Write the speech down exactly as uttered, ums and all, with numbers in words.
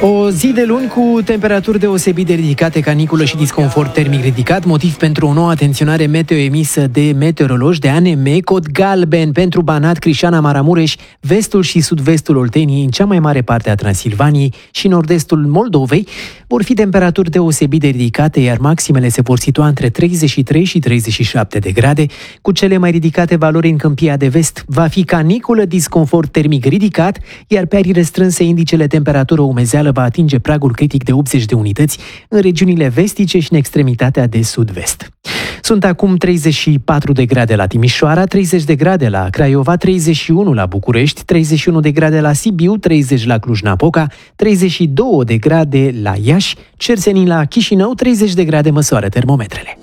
O zi de luni cu temperaturi deosebit de ridicate, caniculă și disconfort termic ridicat, motiv pentru o nouă atenționare meteo emisă de meteorologi de A N M, cod galben pentru Banat, Crișana, Maramureș, vestul și sud-vestul Olteniei, în cea mai mare parte a Transilvaniei și nord-estul Moldovei. Vor fi temperaturi deosebit de ridicate, iar maximele se vor situa între treizeci și trei și treizeci și șapte de grade, cu cele mai ridicate valori în Câmpia de Vest. Va fi caniculă, disconfort termic ridicat, iar pe arii restrânse indicele temperatură umezeală va atinge pragul critic de optzeci de unități în regiunile vestice și în extremitatea de sud-vest. Sunt acum treizeci și patru de grade la Timișoara, treizeci de grade la Craiova, treizeci și unu la București, treizeci și unu de grade la Sibiu, treizeci la Cluj-Napoca, treizeci și doi de grade la Iași, Cersenin la Chișinău, treizeci de grade măsoară termometrele.